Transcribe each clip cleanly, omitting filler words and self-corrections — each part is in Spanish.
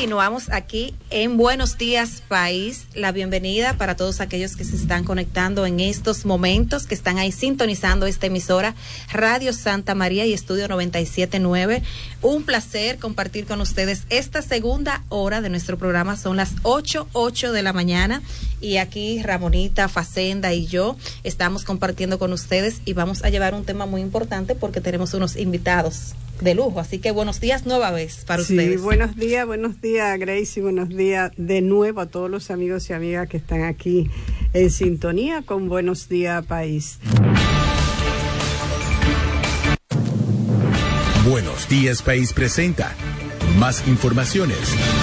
continuamos aquí en Buenos Días País. La bienvenida para todos aquellos que se están conectando en estos momentos, que están ahí sintonizando esta emisora Radio Santa María y Estudio 97.9. Un placer compartir con ustedes esta segunda hora de nuestro programa. Son las 8:08 de la mañana y aquí Ramonita, Facenda y yo estamos compartiendo con ustedes y vamos a llevar un tema muy importante porque tenemos unos invitados de lujo, así que buenos días nueva vez para ustedes. Sí, buenos días Gracie, buenos días de nuevo a todos los amigos y amigas que están aquí en sintonía con Buenos Días País. Buenos Días País presenta más informaciones.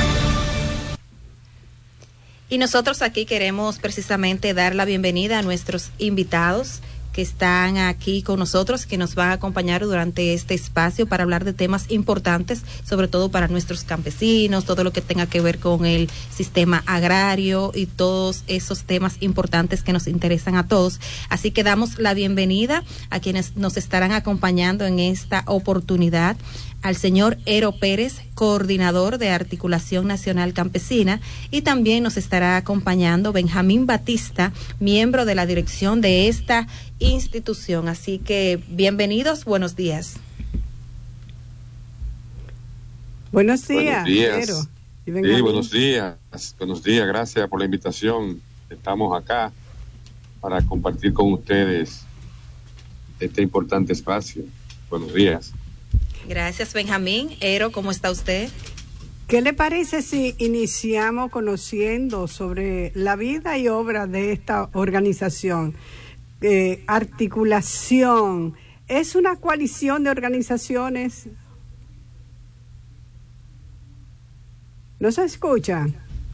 Y nosotros aquí queremos precisamente dar la bienvenida a nuestros invitados que están aquí con nosotros, que nos van a acompañar durante este espacio para hablar de temas importantes, sobre todo para nuestros campesinos, todo lo que tenga que ver con el sistema agrario y todos esos temas importantes que nos interesan a todos. Así que damos la bienvenida a quienes nos estarán acompañando en esta oportunidad. Al señor Ero Pérez, coordinador de Articulación Nacional Campesina, y también nos estará acompañando Benjamín Batista, miembro de la dirección de esta institución. Así que bienvenidos, buenos días. Buenos días. Ero. Sí, buenos días, gracias por la invitación. Estamos acá para compartir con ustedes este importante espacio. Buenos días. Gracias, Benjamín. Ero, ¿cómo está usted? ¿Qué le parece si iniciamos conociendo sobre la vida y obra de esta organización? Articulación, ¿es una coalición de organizaciones? ¿No se escucha?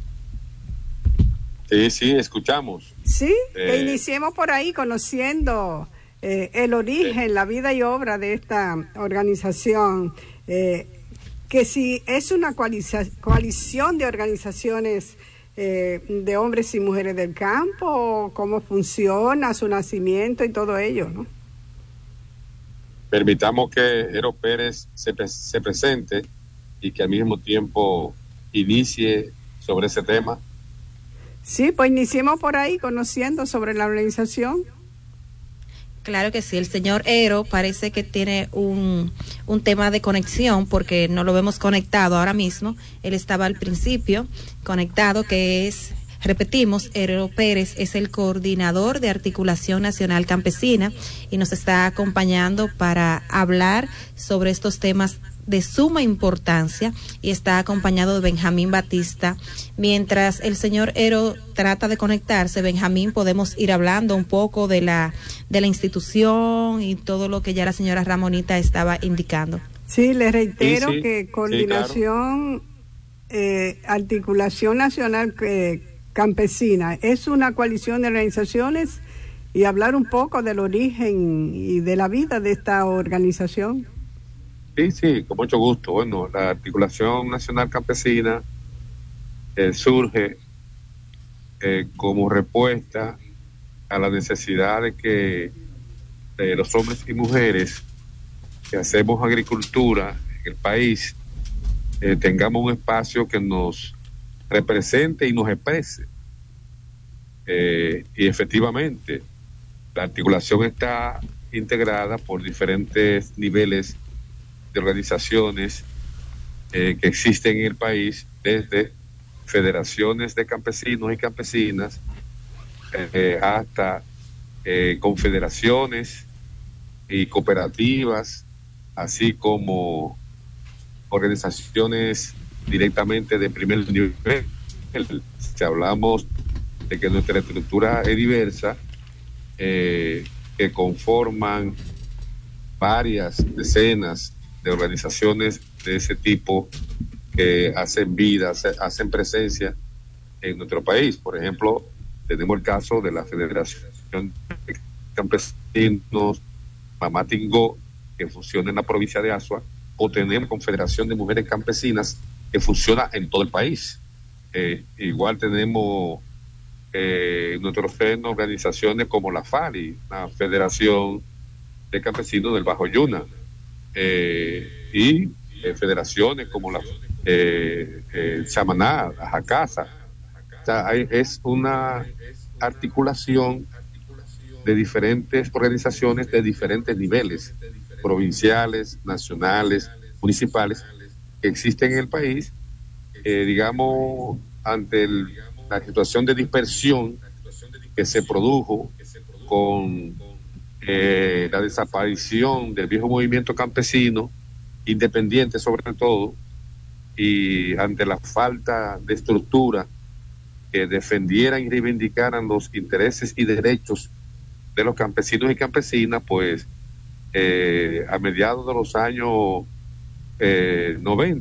Sí, escuchamos. Sí, que iniciemos por ahí conociendo el origen, la vida y obra de esta organización, que si es una coalición de organizaciones de hombres y mujeres del campo, cómo funciona su nacimiento y todo ello, ¿no? Permitamos que Ero Pérez se presente y que al mismo tiempo inicie sobre ese tema. Sí, pues iniciemos por ahí conociendo sobre la organización. Claro que sí, el señor Ero parece que tiene un tema de conexión porque no lo vemos conectado ahora mismo. Él estaba al principio conectado, que es, repetimos, Ero Pérez es el coordinador de Articulación Nacional Campesina y nos está acompañando para hablar sobre estos temas de suma importancia y está acompañado de Benjamín Batista. Mientras el señor Ero trata de conectarse, Benjamín, podemos ir hablando un poco de la institución y todo lo que ya la señora Ramonita estaba indicando. Sí, le reitero que Coordinación, Articulación Nacional Campesina es una coalición de organizaciones y hablar un poco del origen y de la vida de esta organización. Sí, con mucho gusto. Bueno, la Articulación Nacional Campesina surge como respuesta a la necesidad de que los hombres y mujeres que hacemos agricultura en el país tengamos un espacio que nos represente y nos exprese. Y efectivamente, la articulación está integrada por diferentes niveles de organizaciones que existen en el país, desde federaciones de campesinos y campesinas hasta confederaciones y cooperativas, así como organizaciones directamente de primer nivel. Si hablamos de que nuestra estructura es diversa, que conforman varias decenas de organizaciones de ese tipo que hacen vida, hacen presencia en nuestro país. Por ejemplo, tenemos el caso de la Federación de Campesinos Mamá Tingó, que funciona en la provincia de Azua, o tenemos Confederación de Mujeres Campesinas, que funciona en todo el país. Igual tenemos nuestro seno organizaciones como la FARI, la Federación de Campesinos del Bajo Yuna, y federaciones como la Samaná, Jacasa. O sea, es una articulación de diferentes organizaciones de diferentes niveles, provinciales, nacionales, municipales, que existen en el país, digamos, ante la situación de dispersión que se produjo con la desaparición del viejo movimiento campesino, independiente sobre todo, y ante la falta de estructura que defendieran y reivindicaran los intereses y derechos de los campesinos y campesinas, pues a mediados de los años 90,